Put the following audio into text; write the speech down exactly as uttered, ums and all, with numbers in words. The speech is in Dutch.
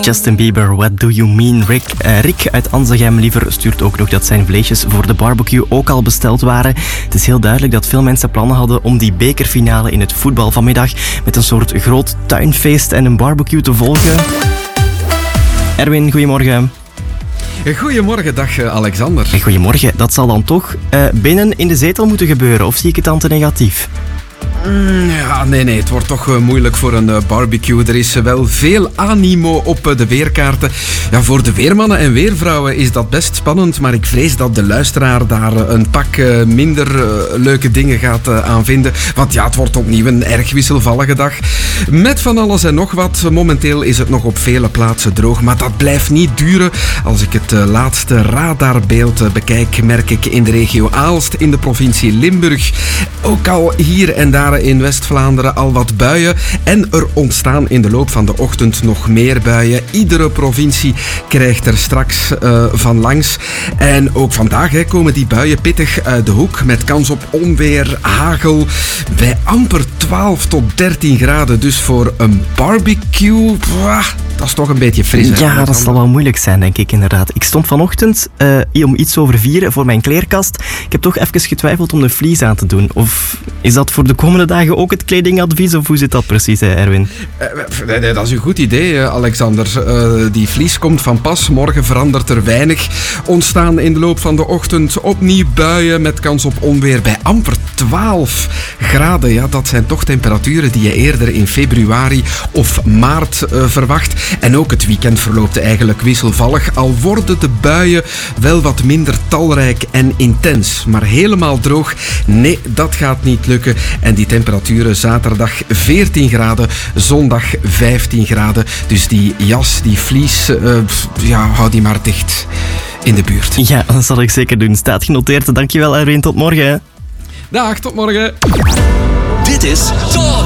Justin Bieber, what do you mean? Rick, uh, Rick uit Anzegem liever stuurt ook nog dat zijn vleesjes voor de barbecue ook al besteld waren. Het is heel duidelijk dat veel mensen plannen hadden om die bekerfinale in het voetbal vanmiddag met een soort groot tuinfeest en een barbecue te volgen. Erwin, goedemorgen. Goedemorgen, dag Alexander. Goedemorgen, dat zal dan toch uh, binnen in de zetel moeten gebeuren, of zie ik het dan te negatief? Ja, nee, nee, het wordt toch uh, moeilijk voor een uh, barbecue. Er is uh, wel veel animo op uh, de weerkaarten. Ja, voor de weermannen en weervrouwen is dat best spannend, maar ik vrees dat de luisteraar daar uh, een pak uh, minder uh, leuke dingen gaat uh, aan vinden. Want ja, het wordt opnieuw een erg wisselvallige dag. Met van alles en nog wat. Momenteel is het nog op vele plaatsen droog, maar dat blijft niet duren. Als ik het uh, laatste radarbeeld uh, bekijk, merk ik in de regio Aalst, in de provincie Limburg, ook al hier en daar in West-Vlaanderen al wat buien. En er ontstaan in de loop van de ochtend nog meer buien. Iedere provincie krijgt er straks uh, van langs. En ook vandaag hè, komen die buien pittig uit de hoek met kans op onweer, hagel. Bij amper twaalf tot dertien graden. Dus voor een barbecue, pwah, dat is toch een beetje fris. Hè? Ja, dat zal wel moeilijk zijn, denk ik inderdaad. Ik stond vanochtend uh, om iets over vier voor mijn kleerkast. Ik heb toch even getwijfeld om de vlies aan te doen. Of is dat voor de komende dagen ook het kledingadvies, of hoe zit dat precies, hè, Erwin? Uh, nee, nee, dat is een goed idee, Alexander. Uh, die vlies komt van pas. Morgen verandert er weinig. Ontstaan in de loop van de ochtend opnieuw buien met kans op onweer bij amper twaalf graden. Ja, dat zijn toch temperaturen die je eerder in februari of maart uh, verwacht. En ook het weekend verloopt eigenlijk wisselvallig, al worden de buien wel wat minder talrijk en intens. Maar helemaal droog, nee, dat gaat niet lukken. En die temperaturen zaterdag veertien graden, zondag vijftien graden. Dus die jas, die vlies, uh, ja, hou die maar dicht in de buurt. Ja, dat zal ik zeker doen. Staat genoteerd. Dankjewel, Erwin. Tot morgen. Dag, tot morgen. Dit is Top